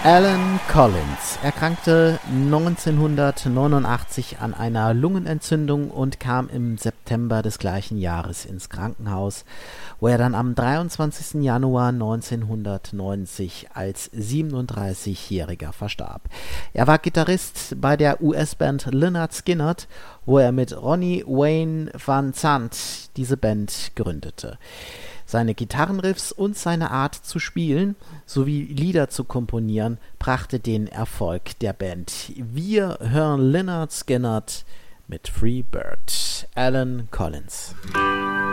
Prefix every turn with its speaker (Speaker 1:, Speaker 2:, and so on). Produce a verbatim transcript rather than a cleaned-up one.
Speaker 1: Allen Collins erkrankte neunzehnhundertneunundachtzig an einer Lungenentzündung und kam im September des gleichen Jahres ins Krankenhaus, wo er dann am dreiundzwanzigsten Januar neunzehnhundertneunzig als siebenunddreißigjähriger verstarb. Er war Gitarrist bei der U S-Band Lynyrd Skynyrd, wo er mit Ronnie Wayne Van Zant diese Band gründete. Seine Gitarrenriffs und seine Art zu spielen sowie Lieder zu komponieren brachte den Erfolg der Band. Wir hören Lynyrd Skynyrd mit Free Bird. Allen Collins.